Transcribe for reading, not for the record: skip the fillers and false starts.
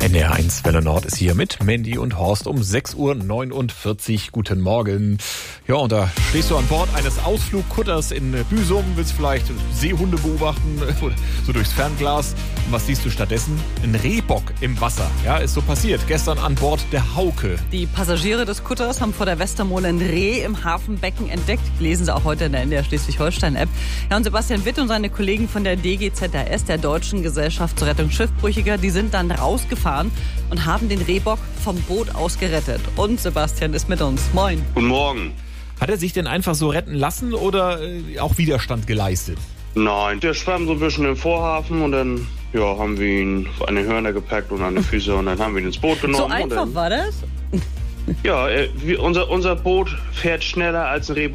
NDR1 Welle Nord ist hier mit Mandy und Horst um 6:49 Uhr. Guten Morgen. Ja, und da stehst du an Bord eines Ausflugkutters in Büsum, willst vielleicht Seehunde beobachten, so durchs Fernglas. Und was siehst du stattdessen? Ein Rehbock im Wasser. Ja, ist so passiert. Gestern an Bord der Hauke. Die Passagiere des Kutters haben vor der Westermole ein Reh im Hafenbecken entdeckt. Lesen sie auch heute in der NDR Schleswig-Holstein-App. Ja, und Sebastian Witt und seine Kollegen von der DGZRS, der Deutschen Gesellschaft zur Rettung Schiffbrüchiger, die sind dann rausgefahren und haben den Rehbock vom Boot aus gerettet. Und Sebastian ist mit uns. Moin. Guten Morgen. Hat er sich denn einfach so retten lassen oder auch Widerstand geleistet? Nein, der schwamm so ein bisschen im Vorhafen und dann haben wir ihn an den Hörner gepackt und an die Füße und dann haben wir ihn ins Boot genommen. So einfach war das? Ja, unser Boot fährt schneller als ein Rehbock